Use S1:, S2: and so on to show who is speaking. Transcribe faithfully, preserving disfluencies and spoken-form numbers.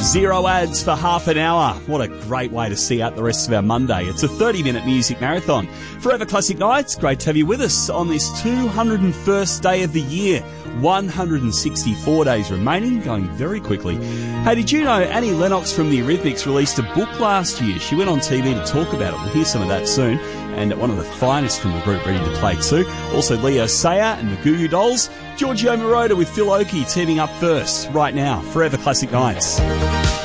S1: Zero ads for half an hour. What a great way to see out the rest of our Monday. It's a thirty-minute music marathon. Forever Classic Nights, great to have you with us on this two hundred first day of the year. one hundred sixty-four days remaining, going very quickly. Hey, did you know Annie Lennox from the Eurythmics released a book last year? She went on T V to talk about it. We'll hear some of that soon. And one of the finest from the group ready to play too. Also Leo Sayer and the Goo Goo Dolls. Giorgio Moroder with Phil Oakey teaming up first right now. Forever Classic Nights.